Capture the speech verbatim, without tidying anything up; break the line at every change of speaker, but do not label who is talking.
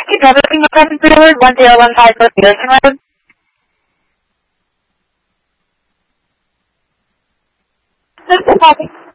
Keep everything on forward, one zero one five for Pearson Road. This is Bobby.